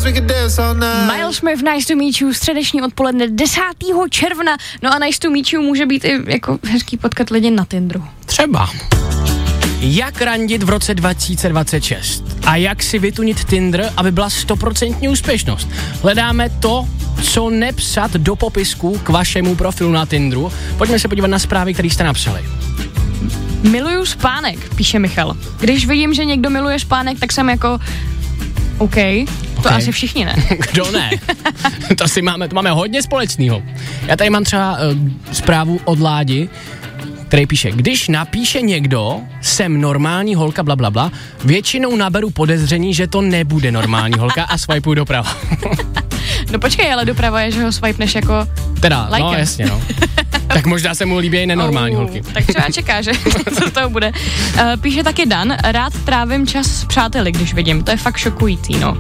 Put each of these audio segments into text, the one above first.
Miles Smith, Nice to meet you, středeční odpoledne 10. června. No a Nice to meet you může být i jako hezký potkat lidi na Tinderu. Třeba. Jak randit v roce 2026? A jak si vytunit Tinder, aby byla 100% úspěšnost? Hledáme to, co nepsat do popisku k vašemu profilu na Tinderu. Pojďme se podívat na zprávy, které jste napsali. Miluju spánek, píše Michal. Když vidím, že někdo miluje spánek, tak jsem jako OK. To asi všichni, ne? Kdo ne? To máme hodně společného. Já tady mám třeba zprávu od Ládi, který píše, když napíše někdo, jsem normální holka, blablabla, většinou naberu podezření, že to nebude normální holka a swipeuju doprava. No počkej, ale doprava je, že ho swipeneš jako teda, lajkem. No jasně, no. Tak možná se mu líbí i nenormální holky. Tak třeba čeká, že co z toho bude. Píše taky Dan, rád trávím čas s přáteli, když vidím, to je fakt šokující, no.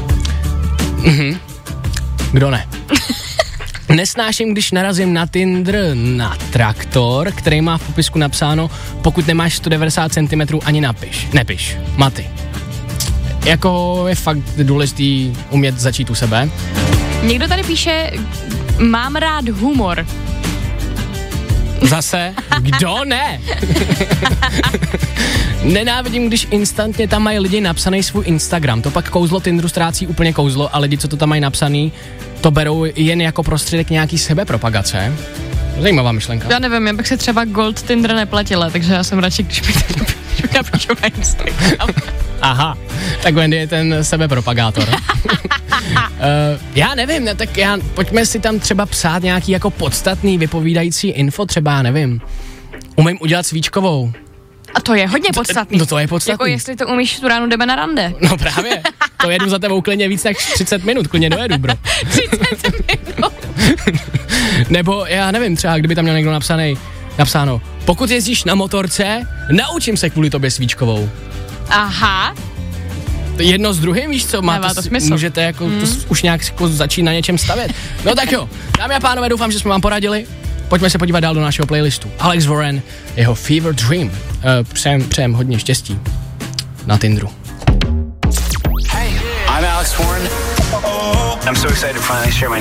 Kdo ne? Nesnáším, když narazím na Tinder na traktor, který má v popisku napsáno, pokud nemáš 190 cm, ani nepiš. Maty. Jako je fakt důležitý umět začít u sebe. Někdo tady píše, mám rád humor. Zase, kdo ne? Nenávidím, když instantně tam mají lidi napsaný svůj Instagram. To pak kouzlo Tinderu ztrácí úplně kouzlo a lidi, co to tam mají napsaný, to berou jen jako prostředek nějaký sebepropagace. Zajímavá myšlenka. Já nevím, já bych si třeba Gold Tinder neplatila, takže já jsem radši, když mi to napíšou na Instagram. Aha, tak Wendy je ten sebepropagátor. Já nevím, tak pojďme si tam třeba psát nějaký jako podstatný vypovídající info, třeba, já nevím. Umím udělat svíčkovou. A to je hodně podstatný. No to je podstatný. Jako jestli to umíš, tu ránu jdeme na rande. No právě, to jedu za tebou klidně víc než 30 minut, klidně dojedu, bro. 30 minut. Nebo já nevím, třeba kdyby tam měl někdo napsáno, pokud jezdíš na motorce, naučím se kvůli tobě svíčkovou. Aha. Jedno s druhým, víš co, máte, to smysl. Můžete jako to už nějak jako začít na něčem stavět. No tak jo, dámy a pánové, doufám, že jsme vám poradili. Pojďme se podívat dál do našeho playlistu. Alex Warren, jeho Fever Dream. Přejem hodně štěstí na Tinderu. Hey, I'm Alex Warren. I'm so excited to finally share my